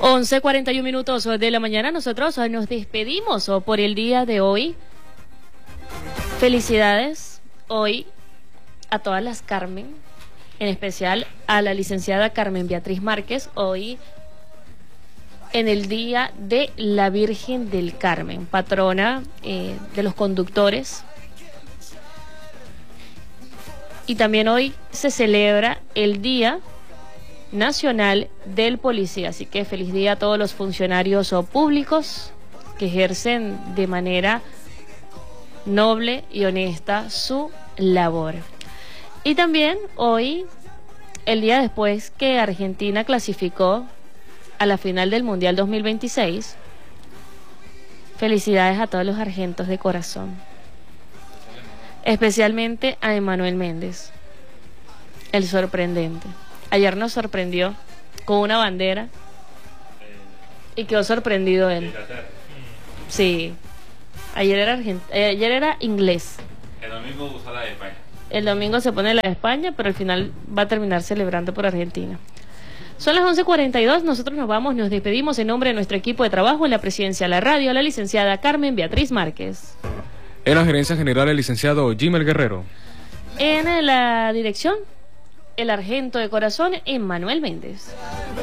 11:41 minutos de la mañana. Nosotros nos despedimos por el día de hoy. Felicidades hoy a todas las Carmen, en especial a la licenciada Carmen Beatriz Márquez, hoy en el Día de la Virgen del Carmen, patrona de los conductores. Y también hoy se celebra el Día Nacional del Policía, así que feliz día a todos los funcionarios públicos que ejercen de manera noble y honesta su labor. Y también hoy, el día después que Argentina clasificó a la final del Mundial 2026, felicidades a todos los argentos de corazón, especialmente a Emmanuel Méndez, el sorprendente. Ayer nos sorprendió con una bandera y quedó sorprendido él. Sí, ayer era inglés. El domingo usa la de España. El domingo se pone la de España, pero al final va a terminar celebrando por Argentina. Son las 11:42, nosotros nos despedimos en nombre de nuestro equipo de trabajo en la presidencia de la radio, la licenciada Carmen Beatriz Márquez. En la gerencia general, el licenciado Jimel Guerrero. En la dirección, el argento de corazón, Emmanuel Méndez.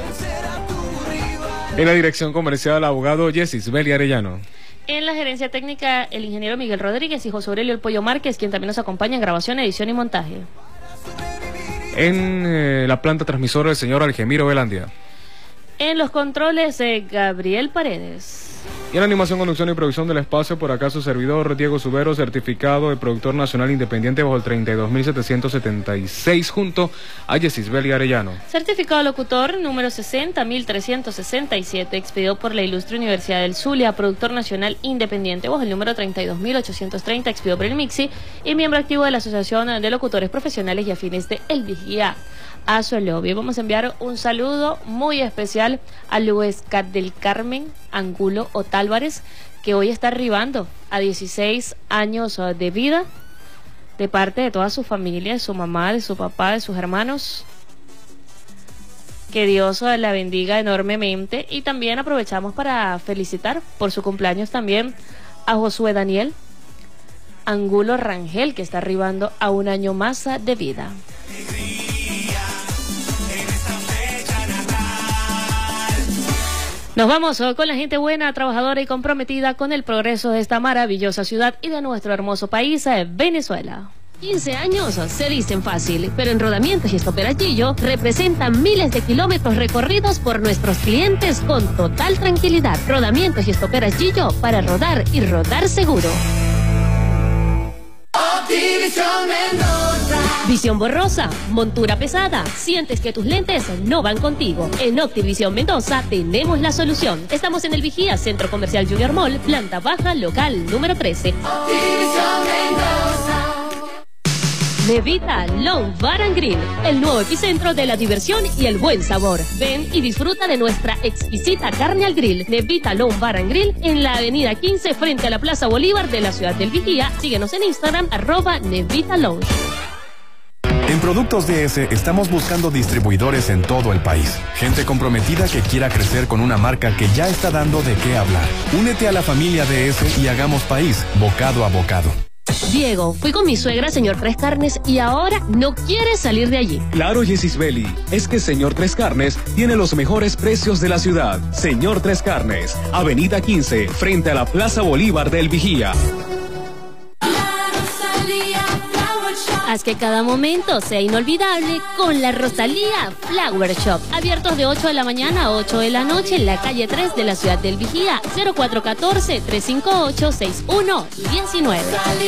En la dirección comercial, el abogado Yesisbeli Arellano. En la gerencia técnica, el ingeniero Miguel Rodríguez y José Aurelio El Pollo Márquez, quien también nos acompaña en grabación, edición y montaje. En la planta transmisora, el señor Algemiro Velandia. En los controles, Gabriel Paredes. Y en la animación, conducción y producción del espacio, por acá su servidor Diego Subero, certificado de productor nacional independiente bajo el 32.776, junto a Yesisbeli Arellano. Certificado locutor número 60.367, expedido por la Ilustre Universidad del Zulia, productor nacional independiente bajo el número 32.830, expedido por el MIXI, y miembro activo de la Asociación de Locutores Profesionales y Afines de El Vigía. A su lobby. Vamos a enviar un saludo muy especial a Luescat del Carmen Angulo Otálvarez, que hoy está arribando a 16 años de vida, de parte de toda su familia, de su mamá, de su papá, de sus hermanos. Que Dios la bendiga enormemente. Y también aprovechamos para felicitar por su cumpleaños también a Josué Daniel Angulo Rangel, que está arribando a un año más de vida. Nos vamos con la gente buena, trabajadora y comprometida con el progreso de esta maravillosa ciudad y de nuestro hermoso país, Venezuela. 15 años se dicen fácil, pero en Rodamientos y Estoperas Gillo representan miles de kilómetros recorridos por nuestros clientes con total tranquilidad. Rodamientos y Estoperas Gillo, para rodar y rodar seguro. Optivisión Mendoza. Visión borrosa, montura pesada, sientes que tus lentes no van contigo. En Optivisión Mendoza tenemos la solución. Estamos en el Vigía, Centro Comercial Junior Mall, planta baja, local número 13. Optivisión Mendoza. Nevita Long Bar and Grill, el nuevo epicentro de la diversión y el buen sabor. Ven y disfruta de nuestra exquisita carne al grill. Nevita Long Bar and Grill en la avenida 15 frente a la Plaza Bolívar de la ciudad del Vigía. Síguenos en Instagram, @Nevita Lounge. En Productos DS estamos buscando distribuidores en todo el país. Gente comprometida que quiera crecer con una marca que ya está dando de qué hablar. Únete a la familia DS y hagamos país, bocado a bocado. Diego, fui con mi suegra, señor Tres Carnes, y ahora no quiere salir de allí. Claro, Yesisbeli, es que señor Tres Carnes tiene los mejores precios de la ciudad. Señor Tres Carnes, avenida 15, frente a la Plaza Bolívar del Vigía. Haz que cada momento sea inolvidable con la Rosalía Flower Shop. Abiertos de 8 de la mañana a 8 de la noche en la calle 3 de la ciudad del Vigía. 0414-358-6119.